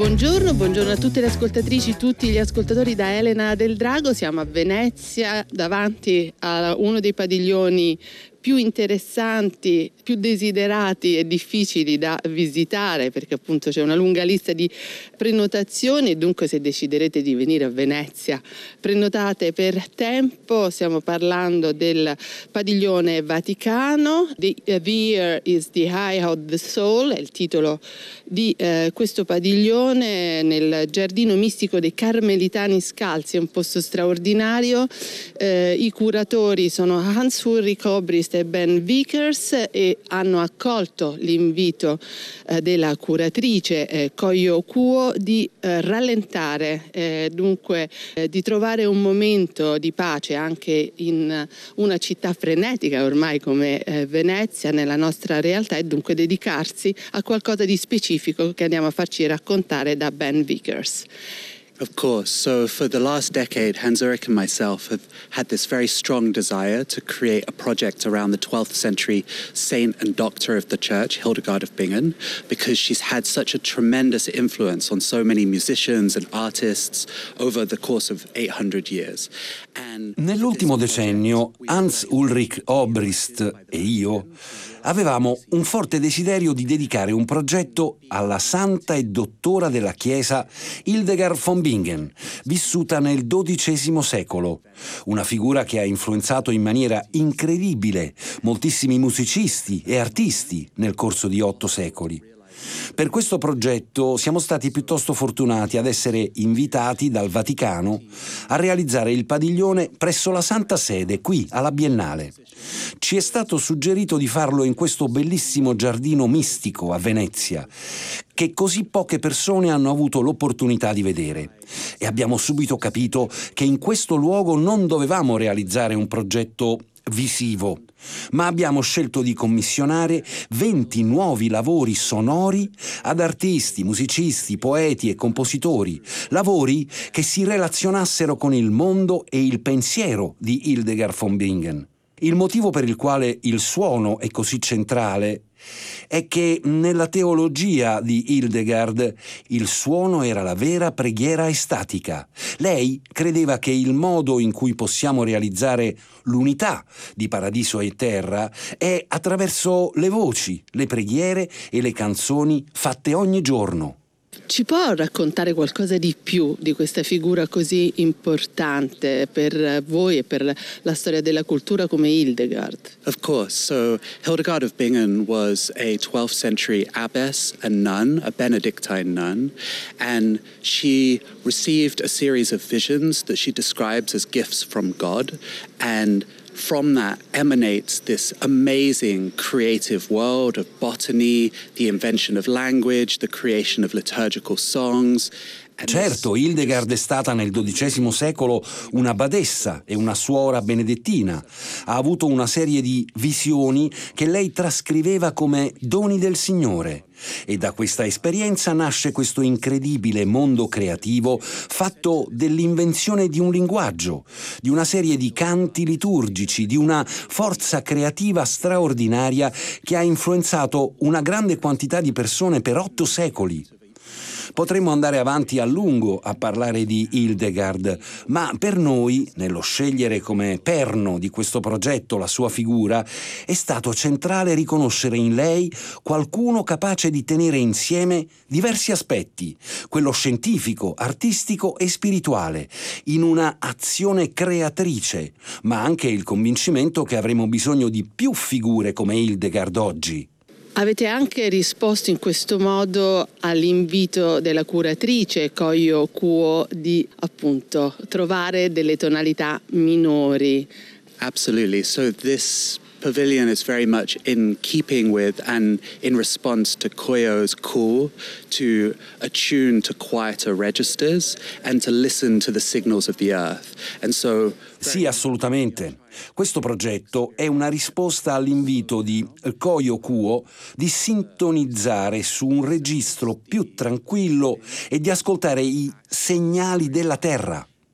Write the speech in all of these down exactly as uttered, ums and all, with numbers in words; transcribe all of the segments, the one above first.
Buongiorno, buongiorno a tutte le ascoltatrici, tutti gli ascoltatori da Elena del Drago. Siamo a Venezia, davanti a uno dei padiglioni più interessanti, più desiderati e difficili da visitare, perché appunto c'è una lunga lista di prenotazioni e dunque se deciderete di venire a Venezia prenotate per tempo. Stiamo parlando del padiglione Vaticano. The, uh, the Year is the High of the Soul, è il titolo di eh, questo padiglione nel giardino mistico dei Carmelitani Scalzi, è un posto straordinario. Eh, I curatori sono Hans-Ulrich Obrist e Ben Vickers e hanno accolto l'invito eh, della curatrice eh, Koyo Kuo di eh, rallentare, eh, dunque eh, di trovare un momento di pace anche in una città frenetica ormai come eh, Venezia, nella nostra realtà, e dunque dedicarsi a qualcosa di specifico che andiamo a farci raccontare da Ben Vickers. Of course. So for the last decade, Hans-Ulrich and myself have had this very strong desire to create a project around the twelfth century saint and doctor of the church, Hildegard of Bingen, because she's had such a tremendous influence on so many musicians and artists over the course of eight hundred years. And nell'ultimo decennio, Hans-Ulrich Obrist e io avevamo un forte desiderio di dedicare un progetto alla santa e dottora della Chiesa Hildegard von Bingen, vissuta nel dodicesimo secolo, una figura che ha influenzato in maniera incredibile moltissimi musicisti e artisti nel corso di otto secoli. Per questo progetto siamo stati piuttosto fortunati ad essere invitati dal Vaticano a realizzare il padiglione presso la Santa Sede, qui alla Biennale. Ci è stato suggerito di farlo in questo bellissimo giardino mistico a Venezia, che così poche persone hanno avuto l'opportunità di vedere. E abbiamo subito capito che in questo luogo non dovevamo realizzare un progetto visivo, ma abbiamo scelto di commissionare venti nuovi lavori sonori ad artisti, musicisti, poeti e compositori, lavori che si relazionassero con il mondo e il pensiero di Hildegard von Bingen. Il motivo per il quale il suono è così centrale è che nella teologia di Hildegard il suono era la vera preghiera estatica. Lei credeva che il modo in cui possiamo realizzare l'unità di paradiso e terra è attraverso le voci, le preghiere e le canzoni fatte ogni giorno. Ci può raccontare qualcosa di più di questa figura così importante per voi e per la storia della cultura come Hildegard? Of course. So Hildegard of Bingen was a twelfth century abbess, a nun, a Benedictine nun, and she received a series of visions that she describes as gifts from God, and from that emanates this amazing creative world of botany, the invention of language, the creation of liturgical songs. Certo, Hildegard è stata nel dodicesimo secolo una badessa e una suora benedettina. Ha avuto una serie di visioni che lei trascriveva come doni del Signore. E da questa esperienza nasce questo incredibile mondo creativo fatto dell'invenzione di un linguaggio, di una serie di canti liturgici, di una forza creativa straordinaria che ha influenzato una grande quantità di persone per otto secoli. Potremmo andare avanti a lungo a parlare di Hildegard, ma per noi, nello scegliere come perno di questo progetto la sua figura, è stato centrale riconoscere in lei qualcuno capace di tenere insieme diversi aspetti, quello scientifico, artistico e spirituale, in una azione creatrice, ma anche il convincimento che avremo bisogno di più figure come Hildegard oggi. Avete anche risposto in questo modo all'invito della curatrice Koyo Kuo di appunto trovare delle tonalità minori. Absolutely. So this pavilion is very much in keeping with and in response to Koyo's call to attune to quieter registers and to listen to the signals of the earth. And so Sì, assolutamente. Questo progetto è una risposta all'invito di Koyo Kuo di sintonizzare su un registro più tranquillo e di ascoltare i segnali della terra.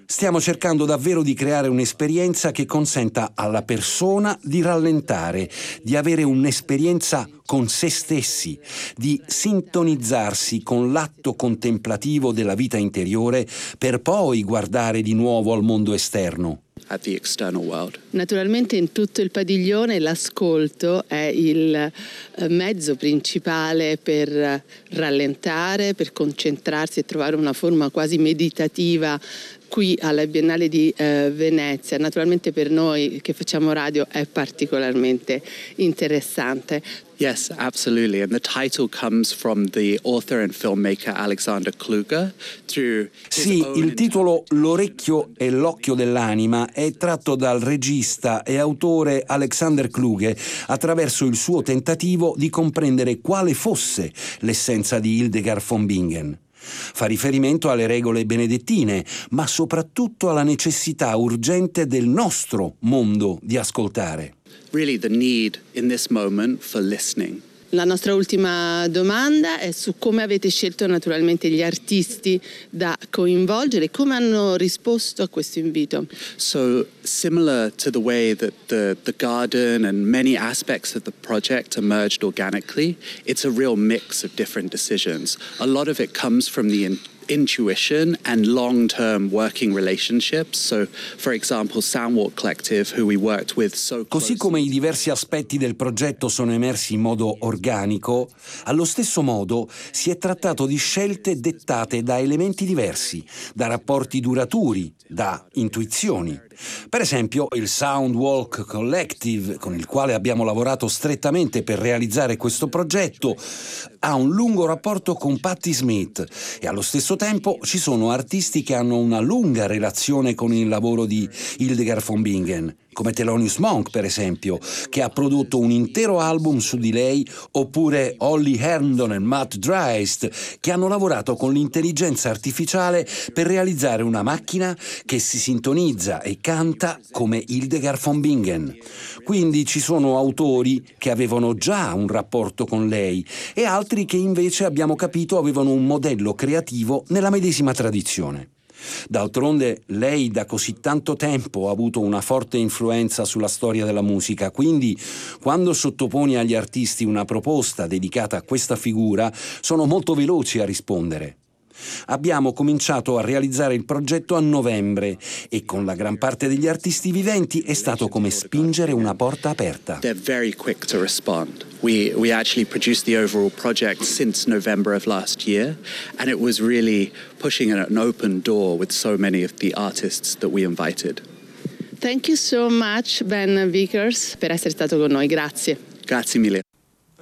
Stiamo cercando davvero di creare un'esperienza che consenta alla persona di rallentare, di avere un'esperienza con se stessi, di sintonizzarsi con l'atto contemplativo della vita interiore per poi guardare di nuovo al mondo esterno. At the external world. Naturalmente in tutto il padiglione l'ascolto è il mezzo principale per rallentare, per concentrarsi e trovare una forma quasi meditativa qui alla Biennale di eh, Venezia. Naturalmente per noi che facciamo radio è particolarmente interessante. Yes, absolutely. And the title comes from the author and filmmaker Alexander Kluge. Through Sì, il titolo L'orecchio e l'occhio dell'anima è tratto dal regista e autore Alexander Kluge attraverso il suo tentativo di comprendere quale fosse l'essenza di Hildegard von Bingen. Fa riferimento alle regole benedettine, ma soprattutto alla necessità urgente del nostro mondo di ascoltare. Really the need in this moment for listening. La nostra ultima domanda è su come avete scelto naturalmente gli artisti da coinvolgere, come hanno risposto a questo invito. So similar to the way that the, the garden and many aspects of the project emerged organically, it's a real mix of different decisions. A lot of it comes from the in- intuition and long-term working relationships. So, for example, Soundwalk Collective, who we worked with so Così come i diversi aspetti del progetto sono emersi in modo organico, allo stesso modo si è trattato di scelte dettate da elementi diversi, da rapporti duraturi, da intuizioni. Per esempio, il Soundwalk Collective, con il quale abbiamo lavorato strettamente per realizzare questo progetto, ha un lungo rapporto con Patti Smith e allo stesso tempo ci sono artisti che hanno una lunga relazione con il lavoro di Hildegard von Bingen, come Thelonious Monk per esempio, che ha prodotto un intero album su di lei, oppure Holly Herndon e Matt Dreist, che hanno lavorato con l'intelligenza artificiale per realizzare una macchina che si sintonizza e canta come Hildegard von Bingen. Quindi ci sono autori che avevano già un rapporto con lei e altri che invece abbiamo capito avevano un modello creativo nella medesima tradizione. D'altronde lei da così tanto tempo ha avuto una forte influenza sulla storia della musica, quindi quando sottoponi agli artisti una proposta dedicata a questa figura sono molto veloci a rispondere. Abbiamo cominciato a realizzare il progetto a novembre e con la gran parte degli artisti viventi è stato come spingere una porta aperta. They're very quick to respond. We we actually produced the overall project since November of last year, and it was really pushing an open door with so many of the artists that we invited. Thank you so much Ben Vickers per essere stato con noi, grazie. Grazie mille.